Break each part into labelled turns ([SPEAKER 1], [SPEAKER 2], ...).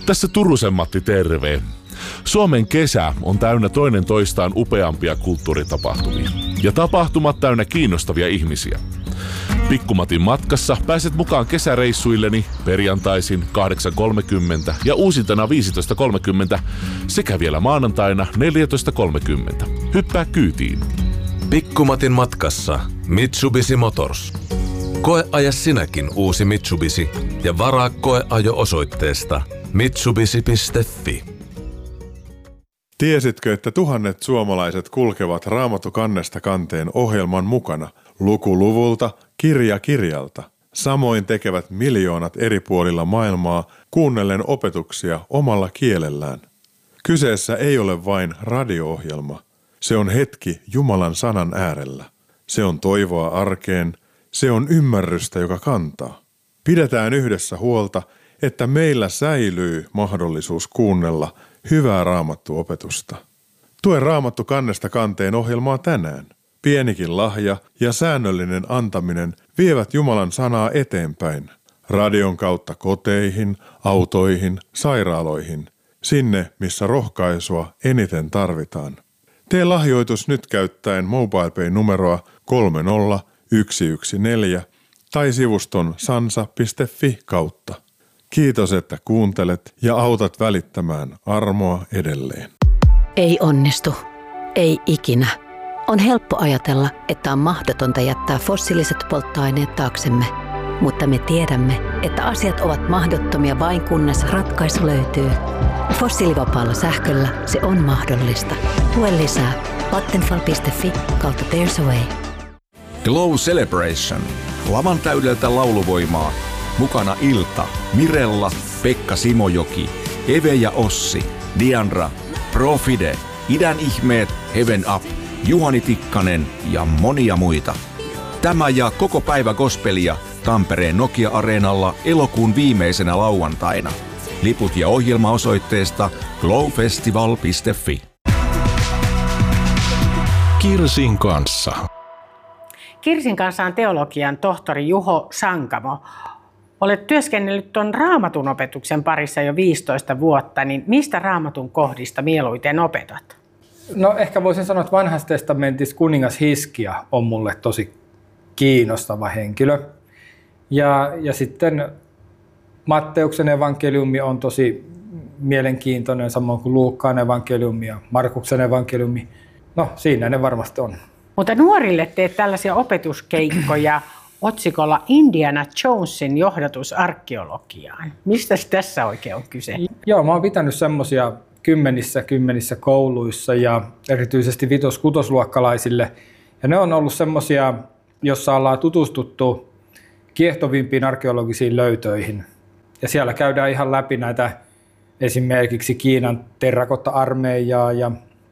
[SPEAKER 1] Tässä Turusen Matti terve. Suomen kesä on täynnä toinen toistaan upeampia kulttuuritapahtumia. Ja tapahtumat täynnä kiinnostavia ihmisiä. Pikkumatin matkassa pääset mukaan kesäreissuilleni perjantaisin 8.30 ja uusintana 15.30 sekä vielä maanantaina 14.30. Hyppää kyytiin.
[SPEAKER 2] Pikkumatin matkassa Mitsubishi Motors. Koeaja sinäkin uusi Mitsubishi ja varaa koeajo osoitteesta mitsubishi.fi.
[SPEAKER 3] Tiesitkö, että tuhannet suomalaiset kulkevat Raamattu kannesta kanteen ohjelman mukana luku luvulta, kirja kirjalta? Samoin tekevät miljoonat eri puolilla maailmaa kuunnellen opetuksia omalla kielellään. Kyseessä ei ole vain radio-ohjelma. Se on hetki Jumalan sanan äärellä. Se on toivoa arkeen. Se on ymmärrystä, joka kantaa. Pidetään yhdessä huolta, että meillä säilyy mahdollisuus kuunnella hyvää Raamattu-opetusta. Tue Raamattu kannesta kanteen ohjelmaa tänään. Pienikin lahja ja säännöllinen antaminen vievät Jumalan sanaa eteenpäin. Radion kautta koteihin, autoihin, sairaaloihin. Sinne, missä rohkaisua eniten tarvitaan. Tee lahjoitus nyt käyttäen MobilePay-numeroa 30114 tai sivuston sansa.fi kautta. Kiitos, että kuuntelet ja autat välittämään armoa edelleen.
[SPEAKER 4] Ei onnistu. Ei ikinä. On helppo ajatella, että on mahdotonta jättää fossiiliset polttoaineet taaksemme. Mutta me tiedämme, että asiat ovat mahdottomia vain kunnes ratkaisu löytyy. Fossiilivapaalla sähköllä se on mahdollista. Lue lisää vattenfall.fi/there's a way.
[SPEAKER 5] Glow Celebration. Lavan täydeltä lauluvoimaa. Mukana Ilta, Mirella, Pekka Simojoki, Eve ja Ossi, Diandra, Profide, Idän ihmeet, Heaven Up, Juhani Tikkanen ja monia muita. Tämä ja koko päivä gospelia Tampereen Nokia-areenalla elokuun viimeisenä lauantaina. Liput ja ohjelma osoitteesta glowfestival.fi.
[SPEAKER 6] Kirsin kanssa.
[SPEAKER 7] Kirsin kanssa on teologian tohtori Juho Sankamo. Olet työskennellyt tuon Raamatun opetuksen parissa jo 15 vuotta, niin mistä Raamatun kohdista mieluiten opetat?
[SPEAKER 8] No ehkä voisin sanoa, että vanhassa testamentissa kuningas Hiskia on mulle tosi kiinnostava henkilö. Ja sitten Matteuksen evankeliumi on tosi mielenkiintoinen, samoin kuin Luukkaan evankeliumi ja Markuksen evankeliumi. No siinä ne varmasti on. Mutta
[SPEAKER 7] nuorille teet tällaisia opetuskeikkoja otsikolla Indiana Jonesin johdatus arkeologiaan. Mistä tässä oikein on kyse?
[SPEAKER 8] Joo, mä oon pitänyt semmoisia kymmenissä kouluissa ja erityisesti 5-6-luokkalaisille. Ja ne on ollut semmoisia, jossa ollaan tutustuttu kiehtovimpiin arkeologisiin löytöihin. Ja siellä käydään ihan läpi näitä esimerkiksi Kiinan terrakotta-armeijaa ja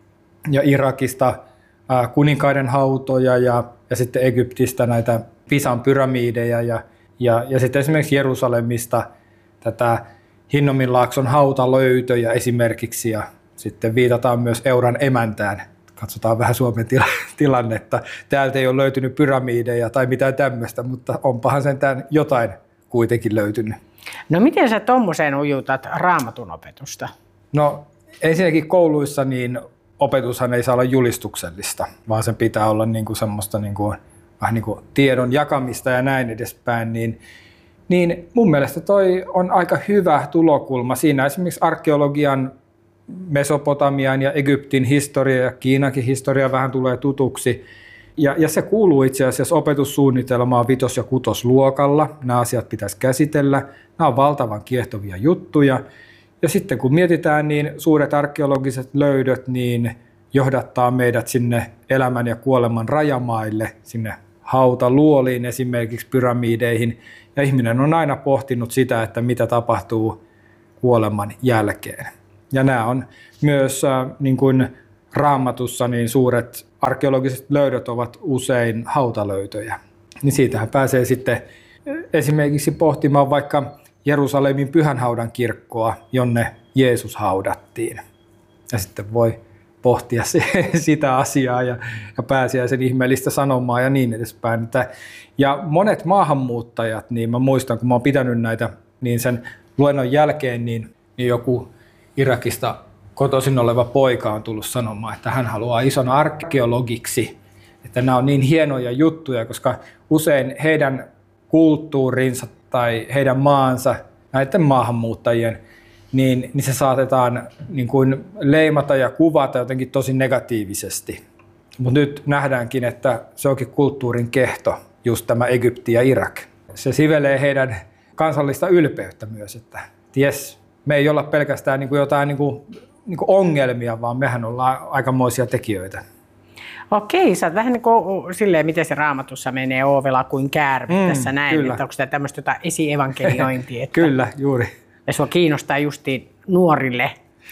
[SPEAKER 8] Irakista kuninkaiden hautoja ja sitten Egyptistä näitä Pisan pyramideja ja sitten esimerkiksi Jerusalemista tätä Hinnominlaakson hautalöytöjä esimerkiksi ja sitten viitataan myös Euran emäntään. Katsotaan vähän Suomen tilannetta. Täältä ei ole löytynyt pyramideja tai mitään tämmöistä, mutta onpahan sentään jotain kuitenkin löytynyt.
[SPEAKER 7] No miten sä tommoseen ujutat Raamatun opetusta?
[SPEAKER 8] No ensinnäkin kouluissa niin opetushan ei saa olla julistuksellista, vaan sen pitää olla niin kuin semmoista vähän niin kuin tiedon jakamista ja näin edespäin. Niin mun mielestä toi on aika hyvä tulokulma. Siinä esimerkiksi arkeologian, Mesopotamian ja Egyptin historia ja Kiinankin historia vähän tulee tutuksi. Ja se kuuluu itse asiassa opetussuunnitelmaan 5- ja 6-luokalla. Nämä asiat pitäisi käsitellä. Nämä on valtavan kiehtovia juttuja. Ja sitten kun mietitään, niin suuret arkeologiset löydöt niin johdattaa meidät sinne elämän ja kuoleman rajamaille, sinne hautaluoliin esimerkiksi pyramideihin. Ja ihminen on aina pohtinut sitä, että mitä tapahtuu kuoleman jälkeen. Ja nämä on myös niin kuin Raamatussa niin suuret arkeologiset löydöt ovat usein hautalöytöjä. Niin siitähän pääsee sitten esimerkiksi pohtimaan vaikka Jerusalemin Pyhänhaudan kirkkoa, jonne Jeesus haudattiin. Ja sitten voi pohtia sitä asiaa ja pääsiäisen ihmeellistä sanomaa ja niin edespäin. Ja monet maahanmuuttajat, niin mä muistan, kun mä oon pitänyt näitä, niin sen luennon jälkeen, niin niin joku Irakista kotoisin oleva poika on tullut sanomaan, että hän haluaa ison arkeologiksi. Että nämä on niin hienoja juttuja, koska usein heidän kulttuurinsa tai heidän maansa, näiden maahanmuuttajien, niin se saatetaan niin kuin leimata ja kuvata jotenkin tosi negatiivisesti. Mutta nyt nähdäänkin, että se onkin kulttuurin kehto, just tämä Egypti ja Irak. Se sivelee heidän kansallista ylpeyttä myös, että jes, me ei olla pelkästään niin kuin jotain niin kuin ongelmia, vaan mehän ollaan aikamoisia tekijöitä.
[SPEAKER 7] Okei, sä oot vähän niin kuin silleen, miten se Raamatussa menee oovela kuin käärme tässä näin,
[SPEAKER 8] kyllä.
[SPEAKER 7] että onko tämä tämmöistä esievankeliointia? Että
[SPEAKER 8] Kyllä, juuri.
[SPEAKER 7] ja sua kiinnostaa justiin nuorille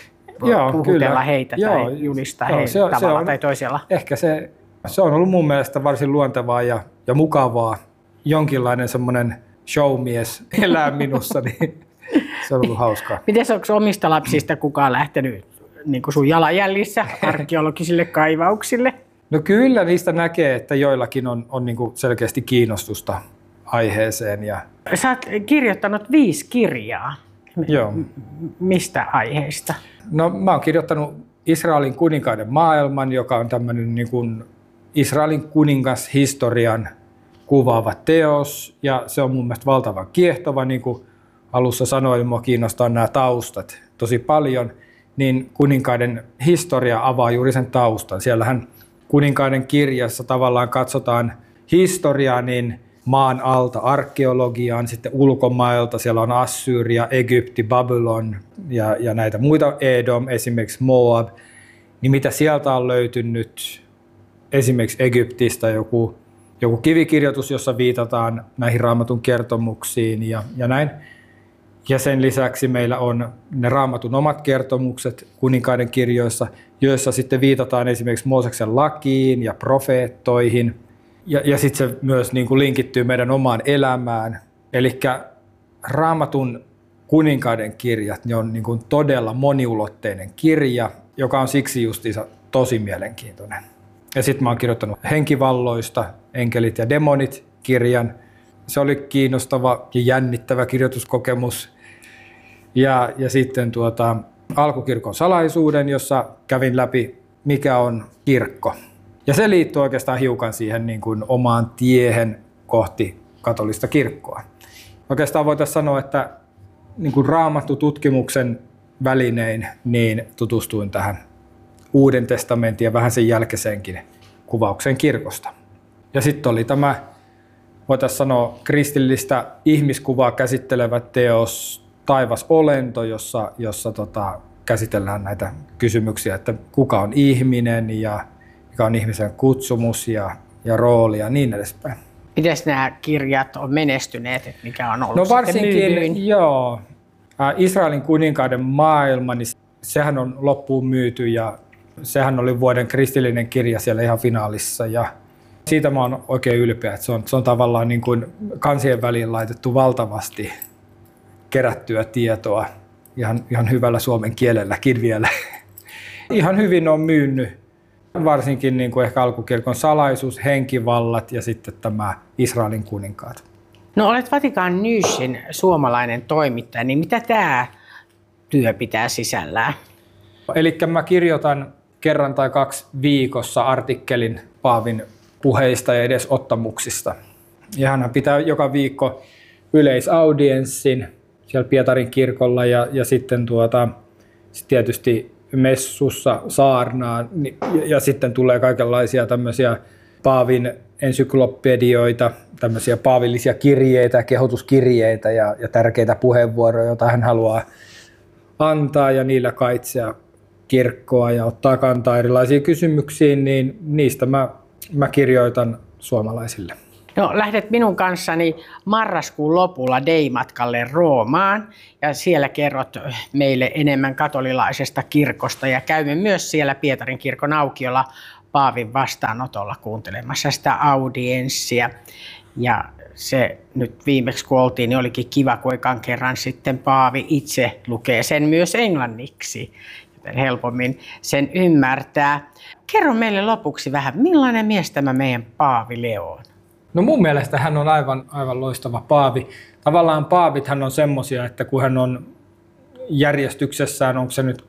[SPEAKER 7] puhutella heitä tai julistaa heitä tavalla tai toisella.
[SPEAKER 8] Ehkä se on ollut mun mielestä varsin luontevaa ja mukavaa. Jonkinlainen semmoinen showmies elää minussa, niin se on ollut hauskaa.
[SPEAKER 7] Miten onko omista lapsista kukaan lähtenyt niin kuin sun jalanjäljissä arkeologisille kaivauksille?
[SPEAKER 8] No kyllä niistä näkee, että joillakin on niin kuin selkeästi kiinnostusta aiheeseen.
[SPEAKER 7] Sä oot kirjoittanut 5 kirjaa.
[SPEAKER 8] Joo.
[SPEAKER 7] Mistä aiheista?
[SPEAKER 8] No mä oon kirjoittanut Israelin kuninkaiden maailman, joka on tämmöinen niin kuin Israelin kuningashistorian kuvaava teos. Ja se on mun mielestä valtavan kiehtova, niin kuin alussa sanoin, mua kiinnostaa nämä taustat tosi paljon. Niin kuninkaiden historia avaa juuri sen taustan. Siellähän kuninkaiden kirjassa tavallaan katsotaan historiaa niin maan alta arkeologiaan, sitten ulkomailta. Siellä on Assyria, Egypti, Babylon ja näitä muita, Edom, esimerkiksi Moab. Niin mitä sieltä on löytynyt, esimerkiksi Egyptistä joku kivikirjoitus, jossa viitataan näihin Raamatun kertomuksiin ja näin. Ja sen lisäksi meillä on ne Raamatun omat kertomukset kuninkaiden kirjoissa, joissa sitten viitataan esimerkiksi Mooseksen lakiin ja profeettoihin. Ja sitten se myös niin kuin linkittyy meidän omaan elämään. Eli Raamatun kuninkaiden kirjat, ne on niin kuin todella moniulotteinen kirja, joka on siksi justiinsa tosi mielenkiintoinen. Ja sitten mä oon kirjoittanut henkivalloista, enkelit ja demonit -kirjan. Se oli kiinnostava ja jännittävä kirjoituskokemus. Ja sitten alkukirkon salaisuuden, jossa kävin läpi, mikä on kirkko. Ja se liittyy oikeastaan hiukan siihen niin kuin omaan tiehen kohti katolista kirkkoa. Oikeastaan voitaisiin sanoa, että niin kuin Raamattu-tutkimuksen välinein niin tutustuin tähän Uuden testamentin ja vähän sen jälkeisenkin kuvaukseen kirkosta. Ja sitten oli tämä, voitaisiin sanoa, kristillistä ihmiskuvaa käsittelevä teos Taivas olento, jossa käsitellään näitä kysymyksiä, että kuka on ihminen ja mikä on ihmisen kutsumus ja rooli ja niin edespäin.
[SPEAKER 7] Miten nämä kirjat on menestyneet, että mikä on ollut
[SPEAKER 8] no
[SPEAKER 7] varsinkin,
[SPEAKER 8] joo. Israelin kuninkaiden maailma, niin sehän on loppuun myyty ja sehän oli vuoden kristillinen kirja siellä ihan finaalissa ja siitä mä oon oikein ylpeä, että se on tavallaan niin kuin kansien väliin laitettu valtavasti kerättyä tietoa ihan hyvällä suomen kielelläkin vielä. Ihan hyvin on myynyt, varsinkin niin kuin ehkä alkukirkon salaisuus, henkivallat ja sitten tämä Israelin kuninkaat.
[SPEAKER 7] No olet Vatikan Newsin suomalainen toimittaja, niin mitä tämä työ pitää sisällään?
[SPEAKER 8] Eli mä kirjoitan kerran tai 2 viikossa artikkelin Paavin puheista ja edesottamuksista. Ja hän pitää joka viikko yleisaudienssin siellä Pietarin kirkolla ja sitten tietysti messussa saarnaa ja sitten tulee kaikenlaisia tämmöisiä Paavin ensyklopedioita, tämmöisiä paavillisia kirjeitä, kehotuskirjeitä ja tärkeitä puheenvuoroja, joita hän haluaa antaa ja niillä kaitsea kirkkoa ja ottaa kantaa erilaisiin kysymyksiin, niin niistä mä kirjoitan suomalaisille.
[SPEAKER 7] No, lähdet minun kanssani marraskuun lopulla Dei-matkalle Roomaan ja siellä kerrot meille enemmän katolilaisesta kirkosta ja käymme myös siellä Pietarin kirkon aukiolla Paavin vastaanotolla kuuntelemassa sitä audienssia. Ja se nyt viimeksi kun oltiin, niin olikin kiva, kun ekan kerran sitten Paavi itse lukee sen myös englanniksi, joten helpommin sen ymmärtää. Kerro meille lopuksi vähän, millainen mies tämä meidän Paavi Leo on?
[SPEAKER 8] No mun mielestä hän on aivan loistava paavi. Tavallaan paavithan on semmoisia, että kun hän on järjestyksessään, onko se nyt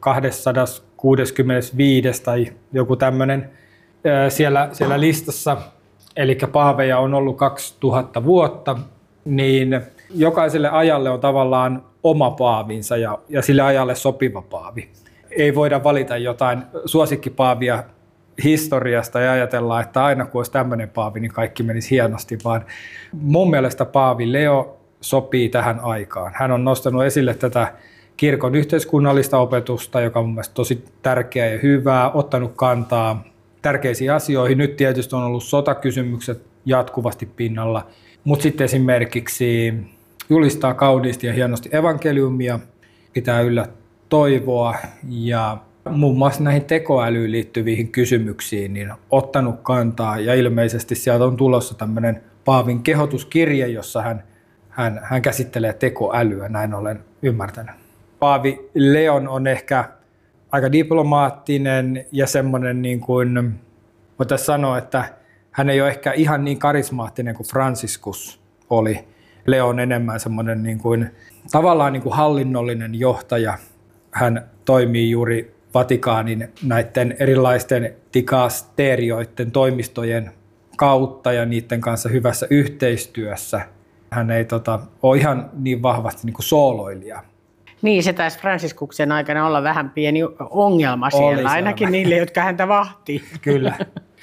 [SPEAKER 8] 265 tai joku tämmöinen siellä listassa, eli paaveja on ollut 2000 vuotta, niin jokaiselle ajalle on tavallaan oma paavinsa ja sille ajalle sopiva paavi. Ei voida valita jotain suosikkipaavia historiasta ja ajatella, että aina kun olisi tämmöinen paavi, niin kaikki menisi hienosti, vaan mun mielestä paavi Leo sopii tähän aikaan. Hän on nostanut esille tätä kirkon yhteiskunnallista opetusta, joka on mun mielestä tosi tärkeää ja hyvää, ottanut kantaa tärkeisiin asioihin. Nyt tietysti on ollut sotakysymykset jatkuvasti pinnalla, mutta sitten esimerkiksi julistaa kauniisti ja hienosti evankeliumia, pitää yllä toivoa ja muun muassa näihin tekoälyyn liittyviin kysymyksiin niin ottanut kantaa ja ilmeisesti sieltä on tulossa tämmöinen Paavin kehotuskirje, jossa hän käsittelee tekoälyä, näin olen ymmärtänyt. Paavi Leon on ehkä aika diplomaattinen ja semmoinen, niin kuin voitaisiin sanoa, että hän ei ole ehkä ihan niin karismaattinen kuin Franciscus oli. Leo on enemmän semmoinen niin kuin, tavallaan niin kuin hallinnollinen johtaja. Hän toimii juuri Vatikaanin näiden erilaisten dikasterioiden toimistojen kautta ja niiden kanssa hyvässä yhteistyössä. Hän ei ole ihan niin vahvasti niin kuin sooloilija.
[SPEAKER 7] Niin, se taisi Franciscuksen aikana olla vähän pieni ongelma siellä, ainakin niille, jotka häntä vahtii.
[SPEAKER 8] Kyllä.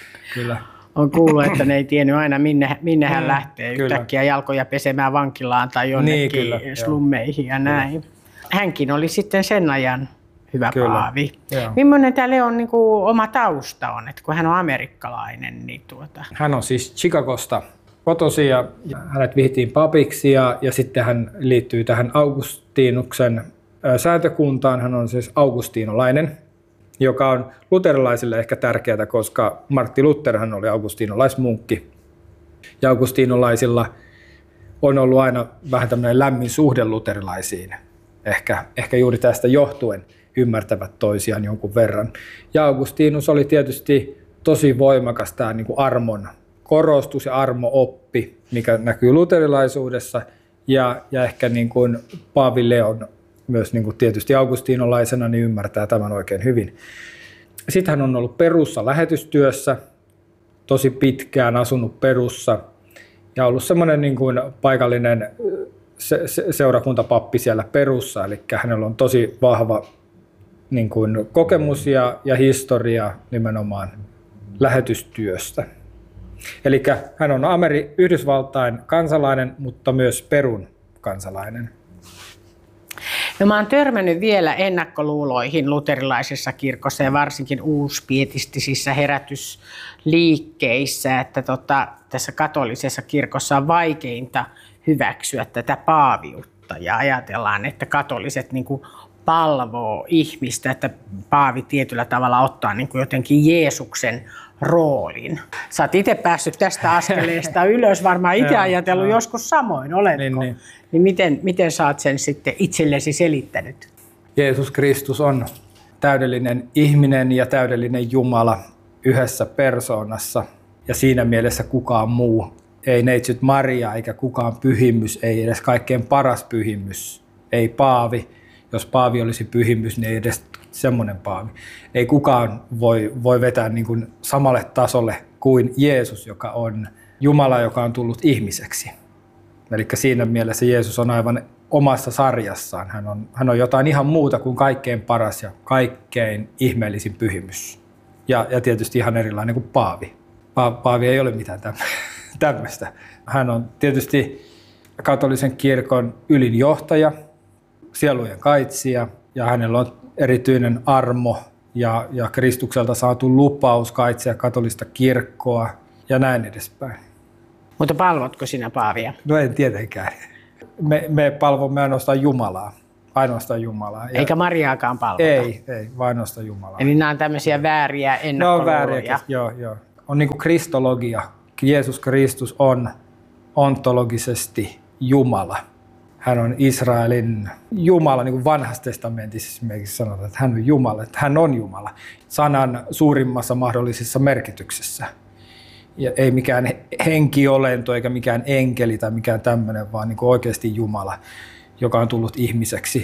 [SPEAKER 7] On kuullut, että ne ei tiennyt aina, minne hän lähtee yhtäkkiä jalkoja pesemään vankilaan tai jonnekin slummeihin ja näin. Hänkin oli sitten sen ajan hyvä paavi. Millainen tämä Leon niin kuin oma tausta on, että kun hän on amerikkalainen? Niin
[SPEAKER 8] Hän on siis Chicagosta kotoisin ja hänet vihittiin papiksi ja sitten hän liittyy tähän Augustinuksen sääntökuntaan. Hän on siis augustinolainen, joka on luterilaisille ehkä tärkeää, koska Martti Luther hän oli augustinolaismunkki. Ja augustinolaisilla on ollut aina vähän tämmöinen lämmin suhde luterilaisiin. Ehkä juuri tästä johtuen ymmärtävät toisiaan jonkun verran. Ja Augustinus oli tietysti tosi voimakas tämä niin kuin armon korostus ja armo-oppi, mikä näkyy luterilaisuudessa. Ja ehkä niin kuin Paavi Leon myös niin kuin tietysti augustinolaisena niin ymmärtää tämän oikein hyvin. Sitten hän on ollut Perussa lähetystyössä, tosi pitkään asunut Perussa ja ollut semmoinen niin kuin paikallinen seurakuntapappi siellä Perussa, eli hänellä on tosi vahva niin kuin kokemus ja historia nimenomaan lähetystyöstä. Eli hän on Yhdysvaltain kansalainen, mutta myös Perun kansalainen.
[SPEAKER 7] No, mä oon törmännyt vielä ennakkoluuloihin luterilaisessa kirkossa ja varsinkin uuspietistisissä herätysliikkeissä, että tässä katolisessa kirkossa on vaikeinta hyväksyä tätä paaviutta ja ajatellaan, että katoliset niin kuin palvoo ihmistä, että paavi tietyllä tavalla ottaa niin kuin jotenkin Jeesuksen roolin. Sä oot itse päässyt tästä askeleesta ylös, varmaan itse ajatellut joskus samoin, oletko? Niin miten sä oot sen sitten itsellesi selittänyt?
[SPEAKER 8] Jeesus Kristus on täydellinen ihminen ja täydellinen Jumala yhdessä persoonassa ja siinä mielessä kukaan muu. Ei neitsyt Maria eikä kukaan pyhimys, ei edes kaikkein paras pyhimys, ei paavi. Jos paavi olisi pyhimys, niin ei edes semmoinen paavi. Ei kukaan voi vetää niin kuin samalle tasolle kuin Jeesus, joka on Jumala, joka on tullut ihmiseksi. Eli siinä mielessä Jeesus on aivan omassa sarjassaan. Hän on jotain ihan muuta kuin kaikkein paras ja kaikkein ihmeellisin pyhimys. Ja tietysti ihan erilainen kuin paavi. Paavi ei ole mitään tämmöistä. Hän on tietysti katolisen kirkon ylin johtaja, sielujen kaitsija ja hänellä on erityinen armo ja Kristukselta saatu lupaus kaitsia katolista kirkkoa ja näin edespäin.
[SPEAKER 7] Mutta palvotko sinä paavia?
[SPEAKER 8] No en tietenkään. Me palvomme ainoastaan Jumalaa.
[SPEAKER 7] Eikä Mariaakaan palvota?
[SPEAKER 8] Ei, vaan ainoastaan Jumalaa.
[SPEAKER 7] Eli nämä on tämmöisiä vääriä ennakkoluuloja?
[SPEAKER 8] No vääriä, joo. On niin kuin kristologia. Jeesus Kristus on ontologisesti Jumala. Hän on Israelin Jumala, niin kuin vanhassa testamentissa esimerkiksi sanotaan, että hän on Jumala, että hän on Jumala. Sanan suurimmassa mahdollisessa merkityksessä. Ja ei mikään henkiolento eikä mikään enkeli tai mikään tämmöinen, vaan niin kuin oikeasti Jumala, joka on tullut ihmiseksi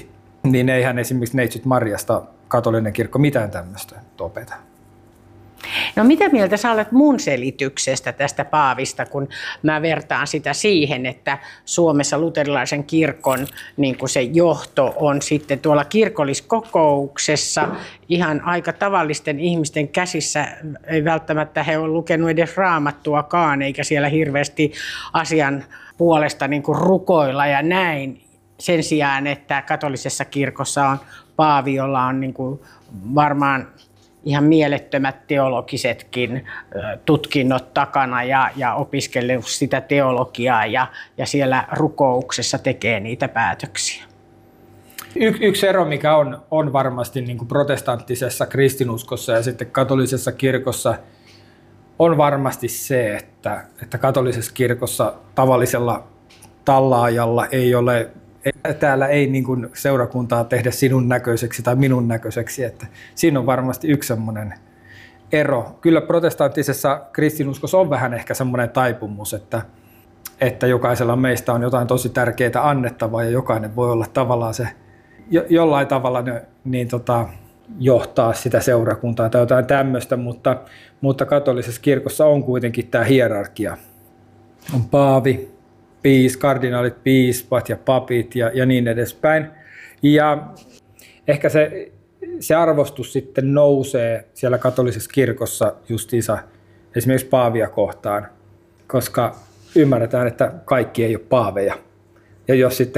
[SPEAKER 8] niin eihän esimerkiksi Neitsyt Mariasta katolinen kirkko mitään tämmöistä opeta.
[SPEAKER 7] No mitä mieltä sä olet mun selityksestä tästä paavista, kun mä vertaan sitä siihen, että Suomessa luterilaisen kirkon niin kuin se johto on sitten tuolla kirkolliskokouksessa ihan aika tavallisten ihmisten käsissä. Ei välttämättä he ole lukenut edes raamattuakaan, eikä siellä hirveästi asian puolesta niin kuin rukoilla ja näin. Sen sijaan, että katolisessa kirkossa on paavi, jolla on niin kuin varmaan ihan mielettömät teologisetkin tutkinnot takana ja opiskellut sitä teologiaa ja siellä rukouksessa tekee niitä päätöksiä.
[SPEAKER 8] Yksi ero, mikä on varmasti niin kuin protestanttisessa kristinuskossa ja sitten katolisessa kirkossa, on varmasti se, että katolisessa kirkossa tavallisella tallaajalla ei ole, täällä ei niin kuin seurakuntaa tehdä sinun näköiseksi tai minun näköiseksi, että siinä on varmasti yksi semmoinen ero. Kyllä protestanttisessa kristinuskossa on vähän ehkä semmoinen taipumus, että jokaisella meistä on jotain tosi tärkeää annettavaa ja jokainen voi olla tavallaan se jollain tavalla johtaa sitä seurakuntaa tai jotain tämmöistä, mutta katolisessa kirkossa on kuitenkin tämä hierarkia. On paavi, kardinaalit, piispat ja papit ja niin edespäin. Ja ehkä se arvostus sitten nousee siellä katolisessa kirkossa justiinsa esimerkiksi paavia kohtaan, koska ymmärretään, että kaikki ei ole paaveja. Ja jos sitten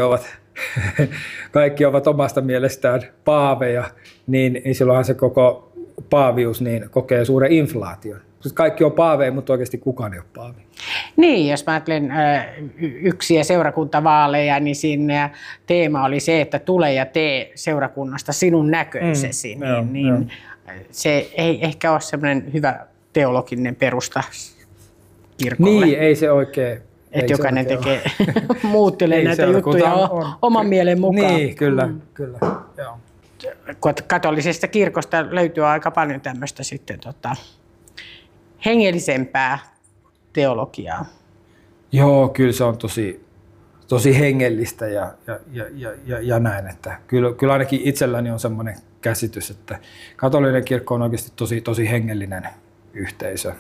[SPEAKER 8] kaikki ovat omasta mielestään paaveja, niin silloinhan se koko paavius niin kokee suuren inflaation. Kaikki on paaveja, mutta oikeasti kukaan ei ole paavi.
[SPEAKER 7] Niin, jos mä ajattelen yksiä seurakuntavaaleja, niin siinä teema oli se, että tule ja tee seurakunnasta sinun näköisesi. Se ei ehkä ole semmoinen hyvä teologinen perusta kirkolle.
[SPEAKER 8] Niin, ei se oikein.
[SPEAKER 7] Että jokainen muuttelee näitä juttuja oman mielen mukaan.
[SPEAKER 8] Niin, kyllä. Joo.
[SPEAKER 7] Katolisesta kirkosta löytyy aika paljon tämmöistä sitten hengellisempää teologiaa.
[SPEAKER 8] Joo, kyllä se on tosi hengellistä ja näin. Että kyllä ainakin itselläni on semmoinen käsitys, että katolinen kirkko on oikeasti tosi hengellinen yhteisö.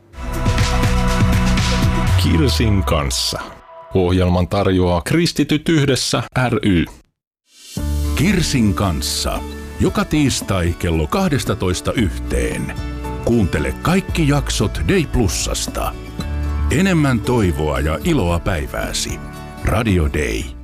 [SPEAKER 6] Kirsin kanssa. Ohjelman tarjoaa Kristityt yhdessä ry.
[SPEAKER 9] Kirsin kanssa. Joka tiistai kello 12:00. Kuuntele kaikki jaksot Day Plusasta. Enemmän toivoa ja iloa päivääsi. Radio Day.